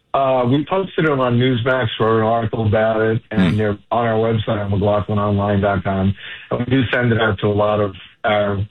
We posted them on Newsmax for an article about it, and they're on our website, McLaughlinOnline.com. And we do send it out to a lot of our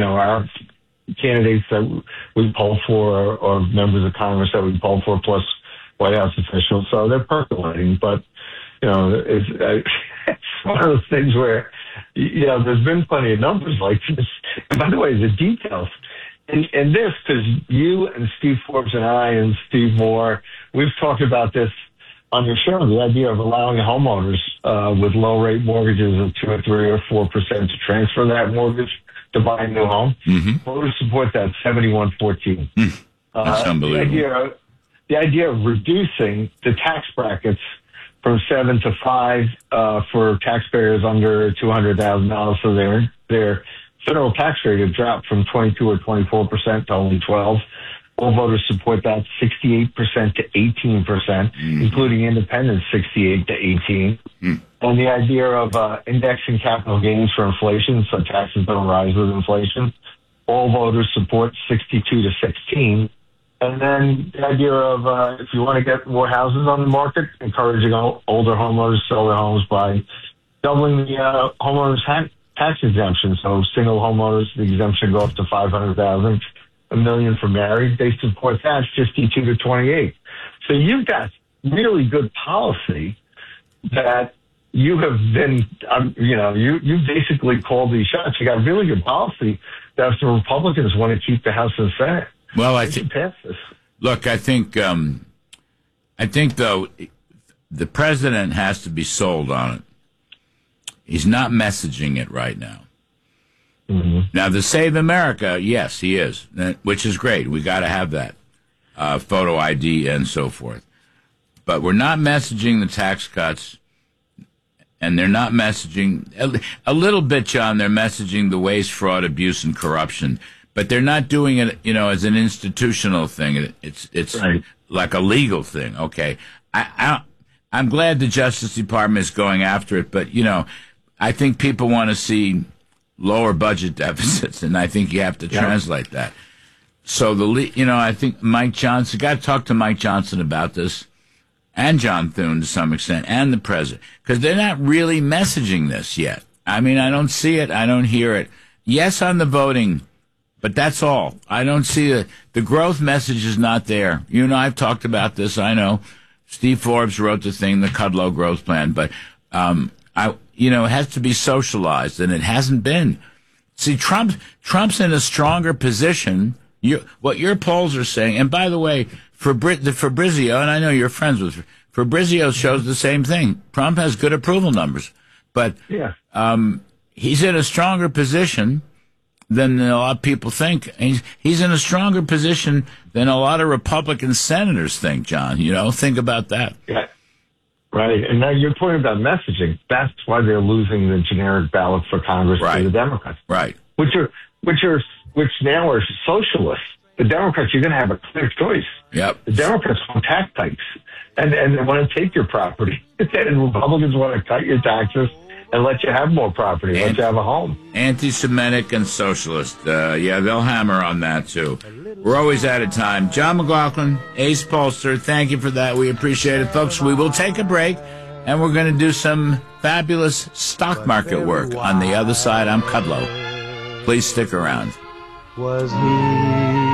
candidates that we poll for, or members of Congress that we poll for, plus White House officials. So they're percolating, but it's one of those things where there's been plenty of numbers like this. And by the way, the details. And this, because you and Steve Forbes and I and Steve Moore, we've talked about this on your show, the idea of allowing homeowners with low-rate mortgages of 2 or 3 or 4% to transfer that mortgage to buy a new home. Mm-hmm. Voters support that 71-14. That's unbelievable. The idea of reducing the tax brackets from 7 to 5 for taxpayers under $200,000, so their federal tax rate had dropped from 22 or 24% to only 12. All voters support that, 68% to 18%, including independents, 68 to 18. And the idea of indexing capital gains for inflation, so taxes don't rise with inflation. All voters support 62 to 16. And then the idea of if you want to get more houses on the market, encouraging older homeowners to sell their homes by doubling the homeowners tax exemption. So single homeowners, the exemption go up to $500,000, $1 million for married. They support that 52 to 28. So you've got really good policy that you have been, you basically called these shots. You got really good policy that if the Republicans want to keep the House and Senate, well, I think pass this. Look, I think though the president has to be sold on it. He's not messaging it right now. Mm-hmm. Now, the Save America, yes, he is, which is great. We got to have that photo ID and so forth. But we're not messaging the tax cuts, and they're not messaging a little bit, John. They're messaging the waste, fraud, abuse, and corruption. But they're not doing it, as an institutional thing. It's right. Like a legal thing. Okay, I'm glad the Justice Department is going after it, but I think people want to see lower budget deficits, and I think you have to translate that. So I think Mike Johnson, got to talk to Mike Johnson about this, and John Thune to some extent, and the president, because they're not really messaging this yet. I mean, I don't see it, I don't hear it. Yes, on the voting. But that's all. I don't see the growth message is not there. I've talked about this. I know Steve Forbes wrote the thing, the Kudlow growth plan, but it has to be socialized, and it hasn't been. See, Trump's in a stronger position. What your polls are saying, and by the way, Fabrizio, and I know you're friends with Fabrizio, shows the same thing. Trump has good approval numbers, but he's in a stronger position than a lot of people think. He's in a stronger position than a lot of Republican senators think, John. Think about that. Yeah. Right. And now you're talking about messaging. That's why they're losing the generic ballot for Congress to the Democrats. Right. Which now are socialists. The Democrats, you're going to have a clear choice. Yep. The Democrats want tax hikes, and they want to take your property. And Republicans want to cut your taxes and let you have more property, let you have a home. Anti-Semitic and socialist. They'll hammer on that, too. We're always out of time. John McLaughlin, Ace Pollster, thank you for that. We appreciate it. Folks, we will take a break, and we're going to do some fabulous stock market work. On the other side, I'm Kudlow. Please stick around. Was he...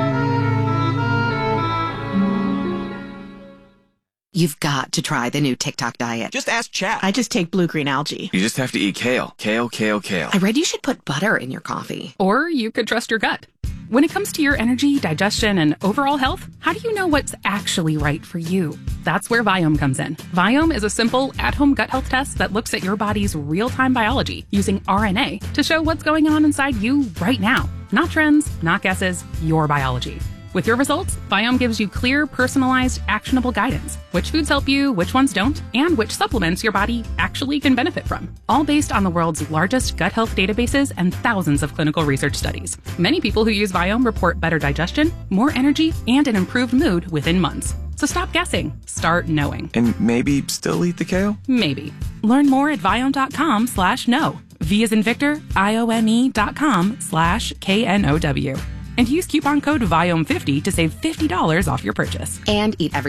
You've got to try the new TikTok diet. Just ask Chat. I just take blue-green algae. You just have to eat kale. Kale, kale, kale. I read you should put butter in your coffee. Or you could trust your gut. When it comes to your energy, digestion, and overall health, how do you know what's actually right for you? That's where Viome comes in. Viome is a simple, at-home gut health test that looks at your body's real-time biology using RNA to show what's going on inside you right now. Not trends, not guesses, your biology. With your results, Viome gives you clear, personalized, actionable guidance. Which foods help you, which ones don't, and which supplements your body actually can benefit from. All based on the world's largest gut health databases and thousands of clinical research studies. Many people who use Viome report better digestion, more energy, and an improved mood within months. So stop guessing. Start knowing. And maybe still eat the kale? Maybe. Learn more at Viome.com/know. V as in Victor, IOME.com/KNOW. And use coupon code VIOME50 to save $50 off your purchase. And eat every